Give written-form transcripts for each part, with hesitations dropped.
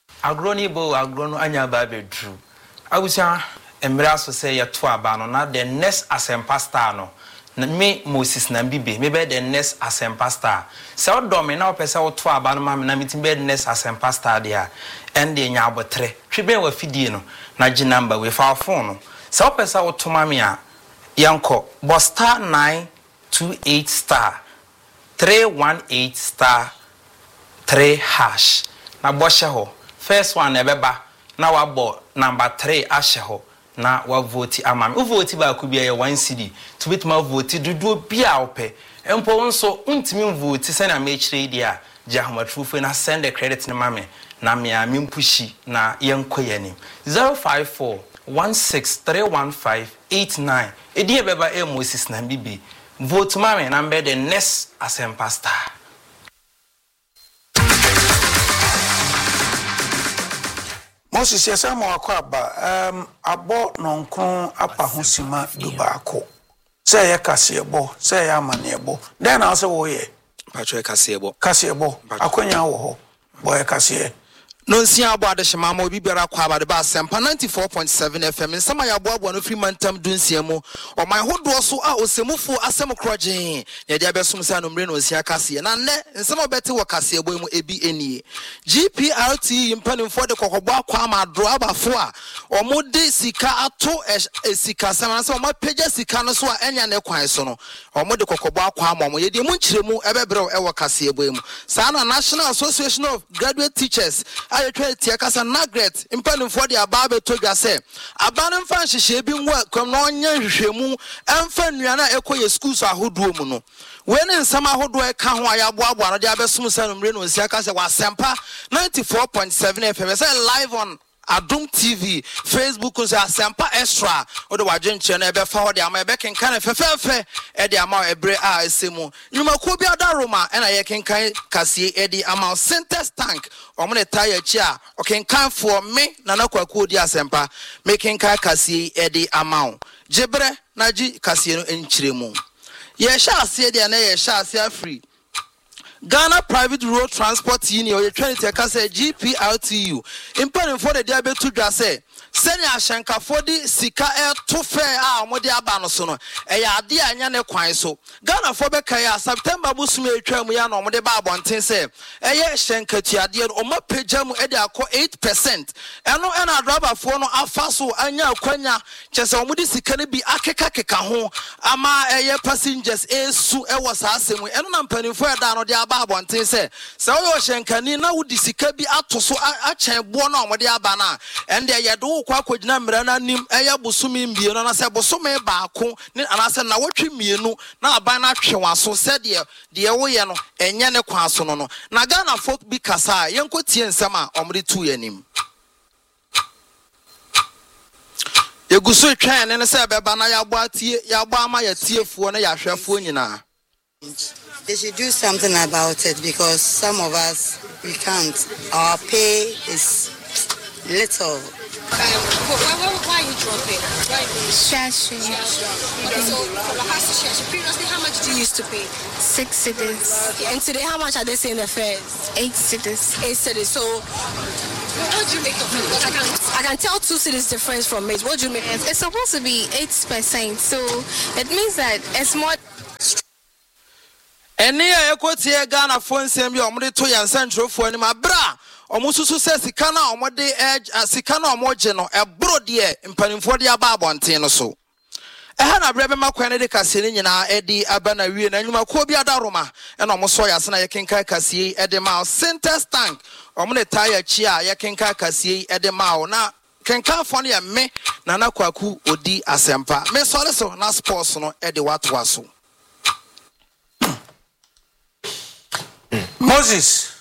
Agroni bo agrono anya ba bedru. Abusia emra so say ye to aba no na the next asempa star no. Na me Moses na bibe me be the next asempa star. Se odom me na opese wo to aba no ma me na metim be the next asempa star dia. And the nya abotre. Twiben wa fidie no na gi number we fa phone no. Se opese wo to ma me a yanko bo star 928 star 318 star 3 hash. Na bo hye ho. First one ebeba na wabo number 3 ahye ho na wa vote amam. U vote ba ku bia ye 1 cd to bit ma vote dudu bia ope. Empo nso untimi vote se na me kire dia jahomatrufo na send the credit na mame na me a mempushi na yenkoyani 054 1631589 edi ebeba Moses na bibi vote mame na be the next asempa star. Moses yesa mo akwaba abo nonkron apa hosima dubako say ye kasebo say ya manebo then I say wo ye patro kasebo akonya wo ho boy kase no nsia abo adehema ma obi biara kwa aba de ba sempa 94.7 FM nsama ya abo no free mantam dunsia mu o man hodo so a osemufo asem krogen ne dia besom sa no mre no nsia kase na ne nsama bete wo kase ebo mu ebi enie GPRT impanimfo de kokogbo akwa ma dro abafo a o mo de sika ato sika sama so ma peja sika no so a enya ne kwan so no o mo de kokogbo akwa ma mo ye de mu nkiremu ebebrɛ e wo kase ebo mu sa na National Association of Graduate Teachers I try to kasa Nagret impanimfo de aba betodwa se aba no mfa nhyehyɛ bi nwa kwam na onye hwehwɛmu emfa nnuana ekoye schools ahoduo mu no we ne nsama ahoduo eka ho ayaboabo no de abesom sanumre no nsia kasa wa sempa 94.7 FM say live on Adum TV, Facebook, and Sempa Extra. Or the Wajenchen, Ebe Ford, Ama Bekin kind of Fefe, Eddie Ama Ebre Semu. You may could be a Daruma, and I can Cassie Eddie Ama Center Tank, or Mone Tire Chair, or can come for me, Nanaka Kudia Sempa, making Cassie Eddie Amount. Jebre, Naji Casino in Chirimu. Ye shall see the ane shall see free. Ghana Private Road Transport Union, you're trying to take us a GPRTU. Important for the diabetes to just say, send a shanka for the Sika air to fair our Modia Banosono, a yadia and Yane Quaiso. Ghana for Becaya, September Busme Tramiano, Modeba Bontin say, a year shanka Tiadia or more pajam edia 8%. And no and a rubber for no Alfaso, Anya Quenya, Chesamudi Sikani be Akeka, Ama a year passengers, a su was asking, and I'm penning for a down or the one thing say, so Shankani now would disika be out to so a chain born on the abana, and there you do quack with Namrana Nim, Aya Busumi, and I said, Bosume Bako, and I said, now what you mean, now Bana Chewa, so said the Oyano, and Yana Quasono, Nagana folk be Casa, Yanko Tien Sama, Omri 2 yenim. You go so train and say, Babana Yabati, Yabama, your tear for a Yashafunina. They should do something about it because some of us, we can't. Our pay is little. Why are you dropping? Shashi. Okay, so for the house to Shashi, previously how much did you used to pay? 6 cities. Okay, and today how much are they saying the fares? 8 cities. 8 cities. So what do you make of it? Because I can tell 2 cities difference from it. What do you make of it? It's supposed to be 8%, so it means that it's more. Eni ya ekotie Ghana phone nsem ya omde to yan central phone ni mabra omususu se sika na omde sika na omoje no ebro de mpanimfo de aba abonten no so eha na brebe makwan de kase ni nyina edi aba na wie na nyuma ko bi adaroma e na omoso ya se na yekenka kase edi ma center tank omde tire chi a yekenka kase edi ma na kenka phone ya me na na kwaku odi asempa me sore so na sports no edi watwa so. Moses,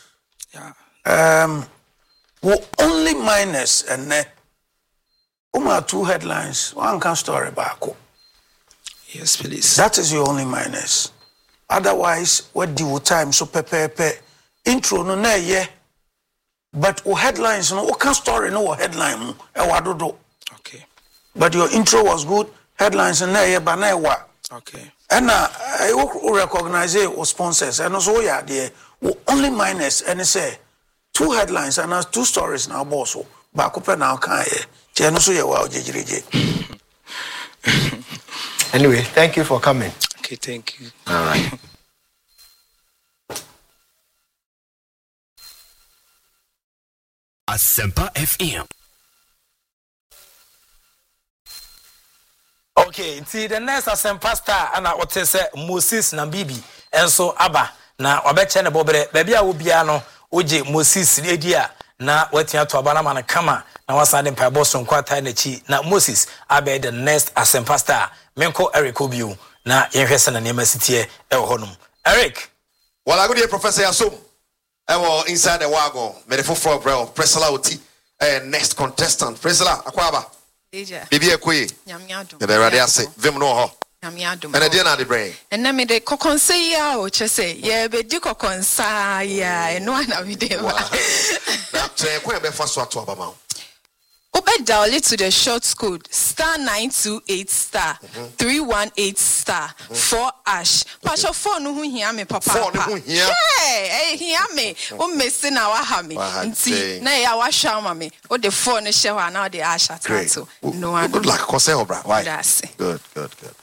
we only minus and net. 2 headlines, one can story back. Yes, please. That is your only minus. Otherwise, what do you time so pepe intro no na ye. But headlines no can story no headline Okay. But your intro was good. Headlines na ye ba na wa. Okay. And I recognize it was sponsors and also yeah there only minus and say 2 headlines and 2 stories now boss back up now can je no so ye wa ojejireje. Anyway, thank you for coming. Okay, thank you. All right. Asempa FM. Okay, see the next Asempa star ana wote se Moses na Bibi enso aba na obeche ne bobere baby a wo bia no oje Moses edia na watia to aba na man kama na wasade mpa boso nkwata na chi na Moses abe the next Asempa star menko Eric Obiu na yenhwese na nema sitie e wo honum Eric. Well, I go to Professor Yasom. I was inside the wagon. Medifo for bro. Presela Oti. Next contestant. Presela Akwaba. Deja. Bibi Ekwe. Nyamiado. The radio say vim no ho. Nyamiado. And again na the brain. And na me de kokonse ya o chese. Ye be di kokonsa ya no na we dey. Na tren ko be fa so ato abama. Obe dial it to the short code *928 *318 4 ash. Pasho phone no hu hia me papa. Phone no hu hia. Hey, hia me. O mesi na wa ha me. Nti na ya wa hwa ma me. O de phone no hye ho na o de ash atato. No one. Good luck, Kose Obra. Why? That's it. Good.